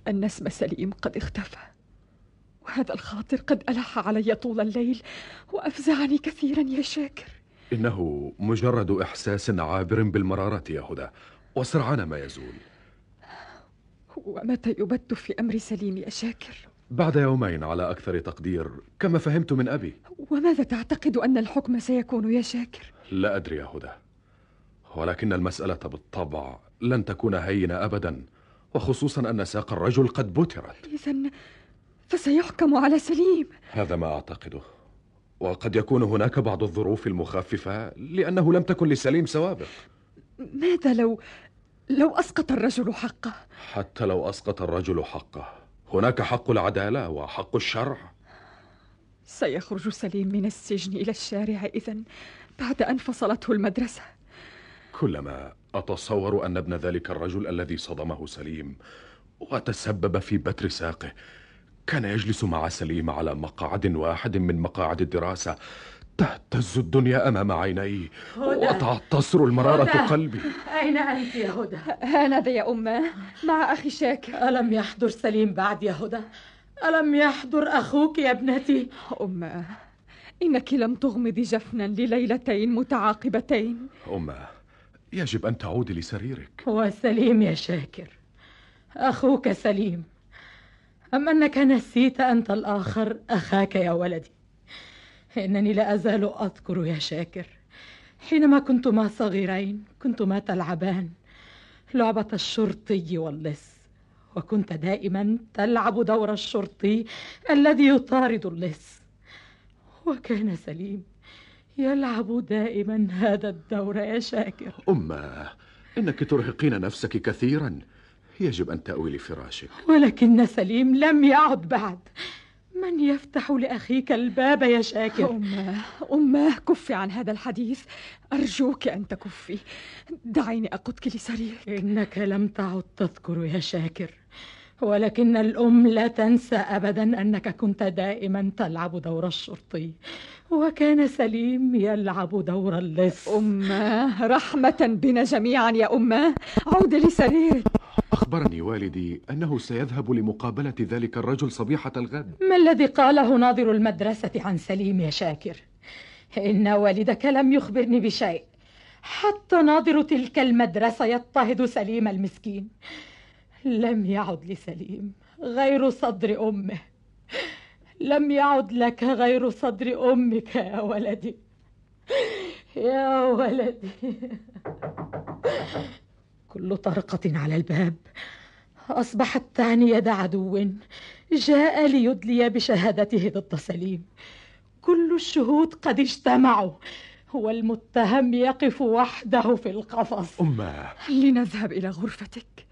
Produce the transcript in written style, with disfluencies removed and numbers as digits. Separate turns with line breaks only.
أن اسم سليم قد اختفى، وهذا الخاطر قد ألح علي طول الليل وأفزعني كثيرا يا شاكر.
إنه مجرد إحساس عابر بالمرارة يا هدى، وسرعان ما يزول.
ومتى يبت في أمر سليم يا شاكر؟
بعد يومين على أكثر تقدير، كما فهمت من أبي.
وماذا تعتقد أن الحكم سيكون يا شاكر؟
لا أدري يا هدى، ولكن المسألة بالطبع لن تكون هينة أبدا، وخصوصا أن ساق الرجل قد بترت.
إذن فسيحكم على سليم.
هذا ما أعتقده، وقد يكون هناك بعض الظروف المخففة لأنه لم تكن لسليم سوابق.
ماذا لو أسقط الرجل حقه؟
حتى لو أسقط الرجل حقه، هناك حق العدالة وحق الشرع.
سيخرج سليم من السجن إلى الشارع إذن بعد أن فصلته المدرسة.
كلما أتصور أن ابن ذلك الرجل الذي صدمه سليم وتسبب في بتر ساقه كان يجلس مع سليم على مقعد واحد من مقاعد الدراسة، تهتز الدنيا أمام عيني وتعتصر المرارة قلبي.
أين أنت يا هدى؟
هانذا يا أمه مع أخي شاكر.
ألم يحضر سليم بعد يا هدى؟ ألم يحضر أخوك يا ابنتي؟
أمه، إنك لم تغمضي جفنا لليلتين متعاقبتين.
أمه، يجب أن تعودي لسريرك.
وسليم يا شاكر، أخوك سليم، أم أنك نسيت أنت الآخر أخاك يا ولدي؟ إنني لا أزال أذكر يا شاكر حينما كنتما صغيرين كنتما تلعبان لعبة الشرطي واللص، وكنت دائما تلعب دور الشرطي الذي يطارد اللص، وكان سليم يلعب دائما هذا الدور يا شاكر.
أمه، إنك ترهقين نفسك كثيرا، يجب أن تأوي لفراشك.
ولكن سليم لم يعد بعد. من يفتح لأخيك الباب يا شاكر؟
أمه كفي عن هذا الحديث، أرجوك أن تكفي. دعيني أقودك لسريرك.
إنك لم تعد تذكر يا شاكر، ولكن الأم لا تنسى أبدا أنك كنت دائما تلعب دور الشرطي، وكان سليم يلعب دور اللص.
أمه، رحمة بنا جميعا يا أمه، عودي لسريرك.
أخبرني والدي أنه سيذهب لمقابلة ذلك الرجل صبيحة الغد.
ما الذي قاله ناظر المدرسة عن سليم يا شاكر؟ إن والدك لم يخبرني بشيء. حتى ناظر تلك المدرسة يضطهد سليم المسكين. لم يعد لسليم غير صدر أمه، لم يعد لك غير صدر أمك يا ولدي، يا ولدي. كل طرقة على الباب أصبحت تعني يد عدو جاء ليدلي بشهادته ضد سليم. كل الشهود قد اجتمعوا، والمتهم يقف وحده في القفص.
أمه،
لنذهب إلى غرفتك.